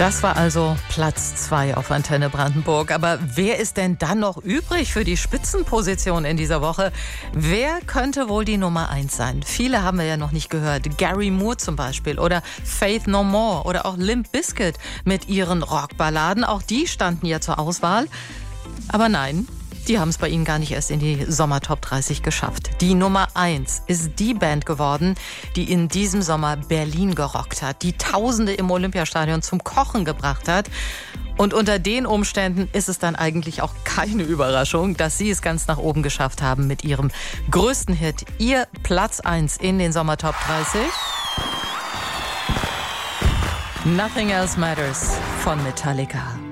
Das war also Platz 2 auf Antenne Brandenburg. Aber wer ist denn dann noch übrig für die Spitzenposition in dieser Woche? Wer könnte wohl die Nummer 1 sein? Viele haben wir ja noch nicht gehört. Gary Moore zum Beispiel oder Faith No More oder auch Limp Bizkit mit ihren Rockballaden. Auch die standen ja zur Auswahl. Aber nein, die haben es bei Ihnen gar nicht erst in die Sommertop 30 geschafft. Die Nummer 1 ist die Band geworden, die in diesem Sommer Berlin gerockt hat, die Tausende im Olympiastadion zum Kochen gebracht hat. Und unter den Umständen ist es dann eigentlich auch keine Überraschung, dass sie es ganz nach oben geschafft haben mit ihrem größten Hit. Ihr Platz 1 in den Sommertop 30. Nothing Else Matters von Metallica.